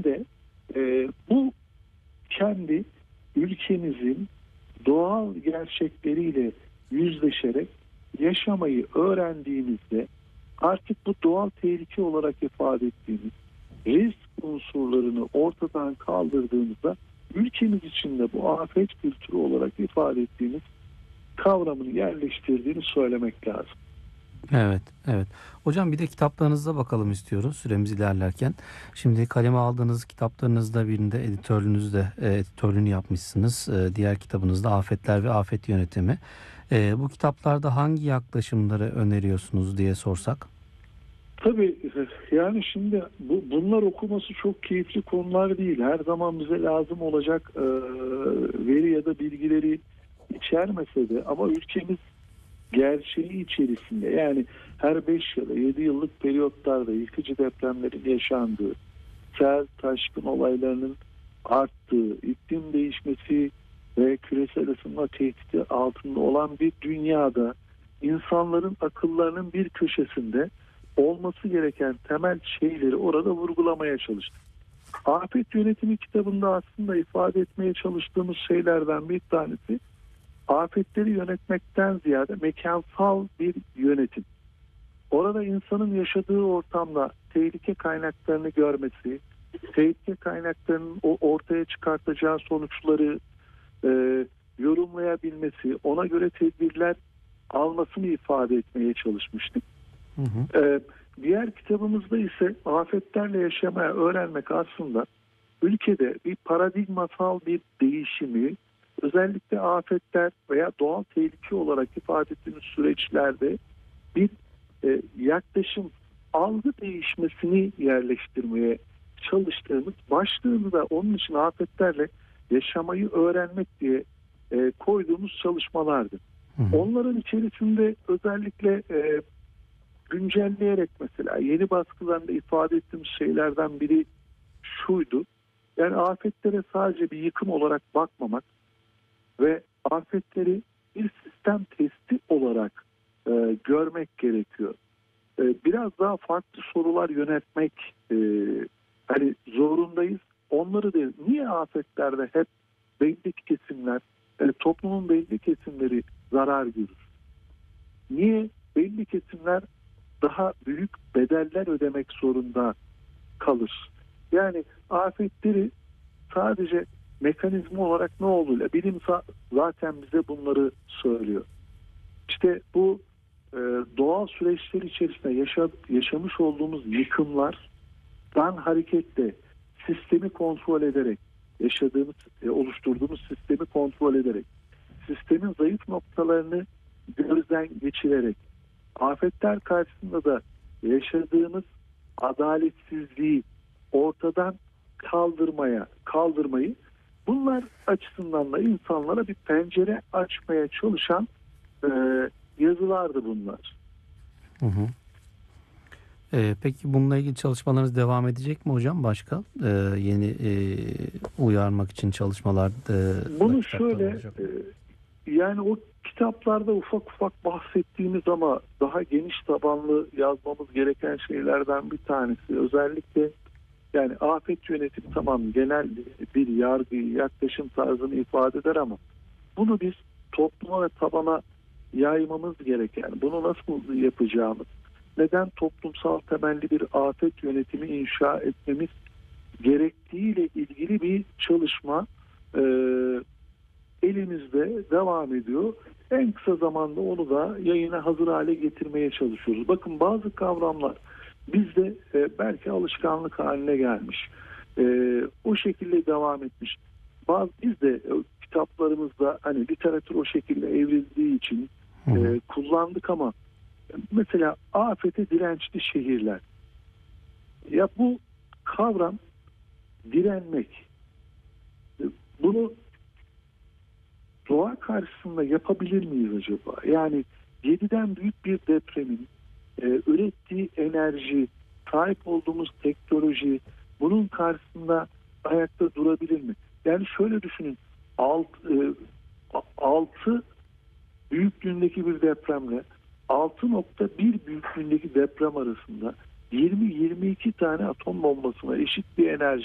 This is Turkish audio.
de bu kendi ülkemizin doğal gerçekleriyle yüzleşerek yaşamayı öğrendiğimizde artık bu doğal tehlike olarak ifade ettiğimiz risk unsurlarını ortadan kaldırdığımızda ülkemiz içinde bu afet kültürü olarak ifade ettiğimiz kavramını yerleştirdiğini söylemek lazım. Evet, evet. Hocam bir de kitaplarınıza bakalım istiyoruz süremiz ilerlerken. Şimdi kaleme aldığınız kitaplarınızda birinde editörlüğünü yapmışsınız. Diğer kitabınızda Afetler ve Afet Yönetimi. Bu kitaplarda hangi yaklaşımları öneriyorsunuz diye sorsak? Tabii yani şimdi bunlar okuması çok keyifli konular değil. Her zaman bize lazım olacak veri ya da bilgileri içermese de ama ülkemiz gerçeği içerisinde, yani her 5 ya da 7 yıllık periyotlarda yıkıcı depremlerin yaşandığı, sel, taşkın olaylarının arttığı, iklim değişmesi ve küresel ısınma tehdidi altında olan bir dünyada insanların akıllarının bir köşesinde olması gereken temel şeyleri orada vurgulamaya çalıştık. Afet Yönetimi kitabında aslında ifade etmeye çalıştığımız şeylerden bir tanesi, afetleri yönetmekten ziyade mekansal bir yönetim. Orada insanın yaşadığı ortamda tehlike kaynaklarını görmesi, tehlike kaynaklarının o ortaya çıkartacağı sonuçları yorumlayabilmesi, ona göre tedbirler almasını ifade etmeye çalışmıştık. Hı hı. Diğer kitabımızda ise afetlerle yaşamaya öğrenmek aslında ülkede bir paradigmasal bir değişimi, özellikle afetler veya doğal tehlike olarak ifade ettiğimiz süreçlerde bir yaklaşım, algı değişmesini yerleştirmeye çalıştığımız, başlığını da onun için afetlerle yaşamayı öğrenmek diye koyduğumuz çalışmalardı. Hı hı. Onların içerisinde özellikle güncelleyerek mesela yeni baskılarında ifade ettiğimiz şeylerden biri şuydu. Yani afetlere sadece bir yıkım olarak bakmamak ve afetleri bir sistem testi olarak görmek gerekiyor. Biraz daha farklı sorular yöneltmek hani zorundayız. Onları değil. Niye afetlerde hep belli kesimler, toplumun belli kesimleri zarar görür? Niye belli kesimler daha büyük bedeller ödemek zorunda kalır? Yani afetleri sadece mekanizma olarak ne olduğuyla, bilim zaten bize bunları söylüyor. İşte bu doğal süreçler içerisinde yaşamış olduğumuz yıkımlardan hareketle sistemi kontrol ederek, oluşturduğumuz sistemi kontrol ederek, sistemin zayıf noktalarını gözden geçirerek, afetler karşısında da yaşadığımız adaletsizliği ortadan kaldırmayı, bunlar açısından da insanlara bir pencere açmaya çalışan yazılardı bunlar. Hı hı. Peki bununla ilgili çalışmalarınız devam edecek mi hocam? Başka yeni uyarmak için çalışmalar Bunu kitaplar şöyle olacak. Yani o kitaplarda ufak ufak bahsettiğimiz ama daha geniş tabanlı yazmamız gereken şeylerden bir tanesi. Özellikle yani afet yönetimi tamam genel bir yargıyı, yaklaşım tarzını ifade eder ama bunu biz topluma ve tabana yaymamız gereken, bunu nasıl yapacağımız, neden toplumsal temelli bir afet yönetimi inşa etmemiz gerektiğiyle ilgili bir çalışma elimizde devam ediyor. En kısa zamanda onu da yayına hazır hale getirmeye çalışıyoruz. Bakın bazı kavramlar bizde belki alışkanlık haline gelmiş. O şekilde devam etmiş. Biz de kitaplarımızda hani literatür o şekilde evrildiği için kullandık ama mesela afete dirençli şehirler. Ya bu kavram direnmek. Bunu doğa karşısında yapabilir miyiz acaba? Yani 7'den büyük bir depremin ürettiği enerji, sahip olduğumuz teknoloji bunun karşısında ayakta durabilir mi? Yani şöyle düşünün, 6 büyüklüğündeki bir depremle 6.1 büyüklüğündeki deprem arasında 20-22 tane atom bombasına eşit bir enerji